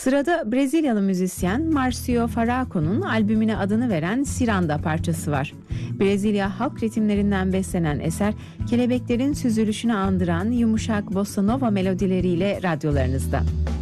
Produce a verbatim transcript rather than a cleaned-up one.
Sırada Brezilyalı müzisyen Marcio Faraco'nun albümüne adını veren Ciranda parçası var. Brezilya halk ritimlerinden beslenen eser, kelebeklerin süzülüşünü andıran yumuşak bossa nova melodileriyle radyolarınızda.